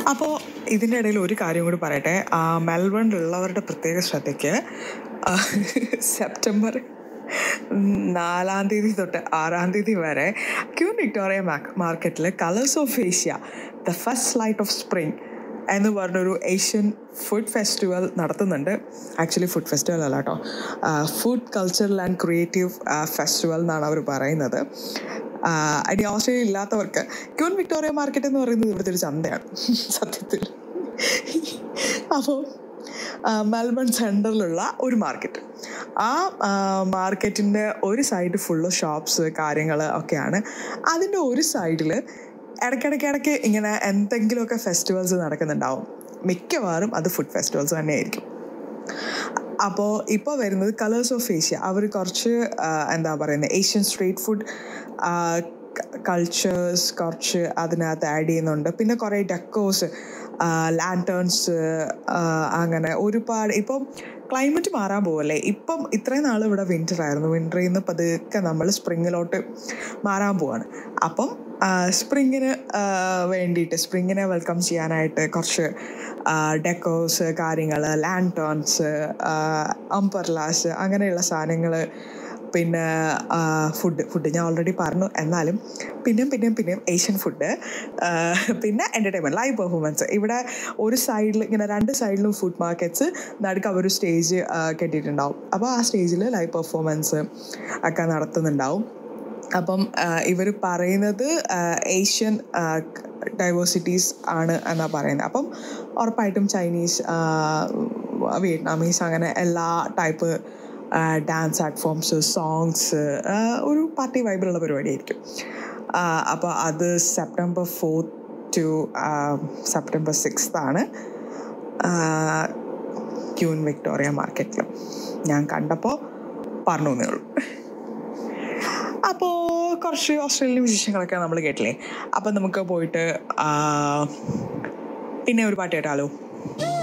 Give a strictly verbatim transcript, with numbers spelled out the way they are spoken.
അപ്പോൾ ഇതിൻ്റെ ഇടയിൽ ഒരു കാര്യം കൂടി പറയട്ടെ. മെൽബണിലുള്ളവരുടെ പ്രത്യേക ശ്രദ്ധയ്ക്ക് സെപ്റ്റംബർ നാലാം തീയതി തൊട്ട് ആറാം തീയതി വരെ ക്യൂൻ വിക്ടോറിയ മാർക്കറ്റിൽ colours of Asia the first light of spring എന്ന് പറഞ്ഞൊരു ഏഷ്യൻ ഫുഡ് ഫെസ്റ്റിവൽ നടത്തുന്നുണ്ട്. ആക്ച്വലി ഫുഡ് ഫെസ്റ്റിവൽ അല്ല കേട്ടോ, food cultural and creative festival എന്നാണ് അവർ പറയുന്നത്. അടി ഓസ്ട്രേലിയ ഇല്ലാത്തവർക്ക് ക്യൂൻ വിക്ടോറിയ മാർക്കറ്റ് എന്ന് പറയുന്നത് ഇവിടുത്തെ ഒരു ചന്തയാണ് സത്യത്തിൽ. അപ്പോൾ മെൽബൺ സെൻറ്ററിലുള്ള ഒരു മാർക്കറ്റ്, ആ മാർക്കറ്റിൻ്റെ ഒരു സൈഡ് ഫുള്ള് ഷോപ്സ് കാര്യങ്ങൾ ഒക്കെയാണ്. അതിൻ്റെ ഒരു സൈഡിൽ ഇടയ്ക്കിടയ്ക്കിടയ്ക്ക് ഇങ്ങനെ എന്തെങ്കിലുമൊക്കെ ഫെസ്റ്റിവൽസ് നടക്കുന്നുണ്ടാവും. മിക്കവാറും അത് ഫുഡ് ഫെസ്റ്റിവൽസ് തന്നെയായിരിക്കും. അപ്പോൾ ഇപ്പോൾ വരുന്നത് കളേഴ്സ് ഓഫ് ഏഷ്യ. അവർ കുറച്ച് എന്താ പറയുന്നത് ഏഷ്യൻ സ്ട്രീറ്റ് ഫുഡ് കൾച്ചേഴ്സ് കുറച്ച് അതിനകത്ത് ആഡ് ചെയ്യുന്നുണ്ട്. പിന്നെ കുറേ ഡെക്കോസ്, ലാൻറ്റേൺസ്, അങ്ങനെ ഒരുപാട്. ഇപ്പം ക്ലൈമറ്റ് മാറാൻ പോവല്ലേ. ഇപ്പം ഇത്രയും നാൾ ഇവിടെ വിൻ്റർ ആയിരുന്നു. വിൻ്ററിൽ നിന്ന് പതുക്കെ നമ്മൾ സ്പ്രിങ്ങിലോട്ട് മാറാൻ പോവാണ്. അപ്പം സ്പ്രിങ്ങിന് വേണ്ടിയിട്ട് സ്പ്രിങ്ങിനെ വെൽക്കം ചെയ്യാനായിട്ട് കുറച്ച് ഡെക്കോസ് കാര്യങ്ങൾ, ലാൻറ്റേൺസ്, അംബർലാസ് അങ്ങനെയുള്ള സാധനങ്ങൾ, പിന്നെ ഫുഡ് ഫുഡ് ഞാൻ ഓൾറെഡി പറഞ്ഞു. എന്നാലും പിന്നെയും പിന്നെയും പിന്നെയും ഏഷ്യൻ ഫുഡ്, പിന്നെ എൻ്റർടൈൻമെൻറ്റ്, ലൈവ് പെർഫോമൻസ്. ഇവിടെ ഒരു സൈഡിൽ ഇങ്ങനെ രണ്ട് സൈഡിലും ഫുഡ് മാർക്കറ്റ്സ്, നടുക്ക് അവർ സ്റ്റേജ് കെട്ടിയിട്ടുണ്ടാവും. അപ്പോൾ ആ സ്റ്റേജിൽ ലൈവ് പെർഫോമൻസ് ഒക്കെ നടത്തുന്നുണ്ടാവും. അപ്പം ഇവർ പറയുന്നത് ഏഷ്യൻ ഡൈവേഴ്സിറ്റീസ് ആണ് എന്നാണ് പറയുന്നത്. അപ്പം ഉറപ്പായിട്ടും ചൈനീസ്, വിയറ്റ്നാമീസ്, അങ്ങനെ എല്ലാ type dance art forms, songs, ഒരു പാർട്ടി വൈബിലുള്ള പരിപാടിയായിരിക്കും. അപ്പോൾ അത് September fourth to September sixth ആണ് ക്യൂൻ വിക്ടോറിയ മാർക്കറ്റിൽ. ഞാൻ കണ്ടപ്പോൾ പറഞ്ഞു എന്നേ ഉള്ളൂ. അപ്പോൾ കുറച്ച് ഓസ്ട്രേലിയൻ വിശേഷങ്ങളൊക്കെ നമ്മൾ കേട്ടില്ലേ. അപ്പം നമുക്ക് പോയിട്ട് പിന്നെ ഒരു പാട്ട് കേട്ടാലോ.